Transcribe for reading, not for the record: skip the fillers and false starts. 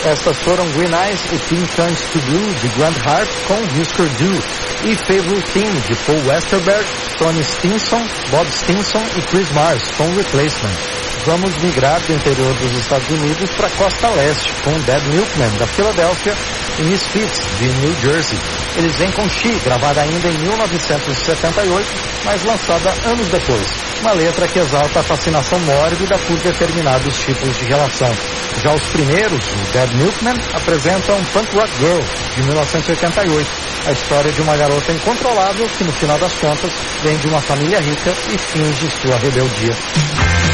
Estas foram Green Eyes e Teen Turns to Blue, de Grant Hart, com Husker Du, e Favorite Theme, de Paul Westerberg, Tony Stinson, Bob Stinson e Chris Mars, com Replacement. Vamos migrar do interior dos Estados Unidos para a costa leste, com Dead Milkmen, da Filadélfia, e Misfits, de New Jersey. Eles vêm com She, gravada ainda em 1978, mas lançada anos depois. Uma letra que exalta a fascinação mórbida por determinados tipos de relação. Já os primeiros, o Dead Milkmen, apresentam Punk Rock Girl, de 1988. A história de uma garota incontrolável que, no final das contas, vem de uma família rica e finge sua rebeldia.